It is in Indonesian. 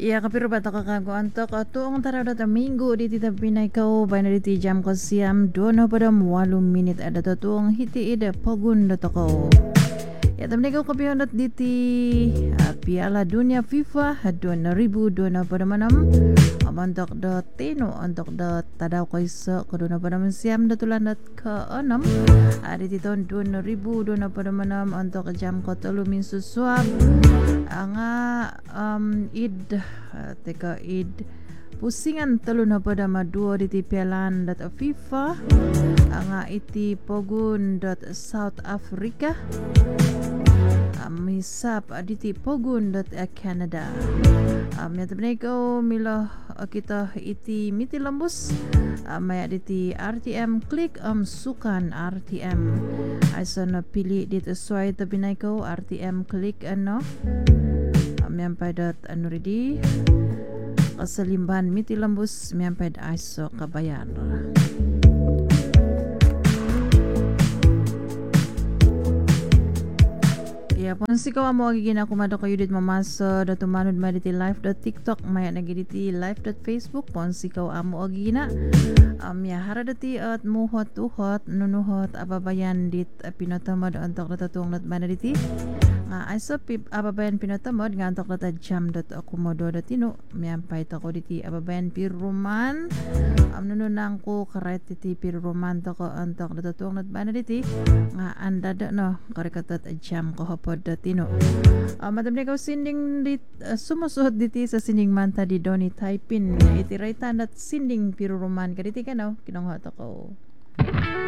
Ya kapiro bata kakago antok tuong tarawdat minggu di tita pinay kau bayna di jam ko siam dono padam 8 menit ada tuong hiti ida pogun dato ko. Ya tamni kau kapionat diti Piala Dunia FIFA 2026 amantok do tino untuk do tadaw ko iso kaduna padam siam datulandat ke 6 di tahun 2026 untuk jam ko 3 susuap nga id teka id pusingan telu na pada madua di pialan dat FIFA nga iti pogun dot South Africa misap aditi pogun dot Canada ya tabnay ko milo kita iti miti lambus maya diti RTM klik sukan RTM asan pili dito sway tabinay ko RTM klik miyampay dot ready kasalimban miti lambus miyampay da iso kabayan. Ya ponsi ko mo gigina kumado kayo dit mamaso da tumanod maditi live.tiktok maya nagiditi live.facebook ponsi ko amo gigina ya haradati at muhot uhot nunuhot ababayan dit pinotamod antok natatuong lat manaditi nga iso ababayan pinotamod nga antok lata jam.akumodo.tino miyampay to ko diti ababayan piruman nununang ko karet diti piruman to ko antok natatuong lat manaditi nga andada no karikatat jam ko hapod.tino madam ko sinding dit sumusuhot diti sa sinding manta di Doni Taipin iti raytan at sinding piruman kaditi kanaw kinanghat ako.